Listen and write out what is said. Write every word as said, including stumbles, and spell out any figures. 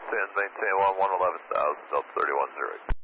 Sands maintain one one eleven thousand, Delta thirty-one zero.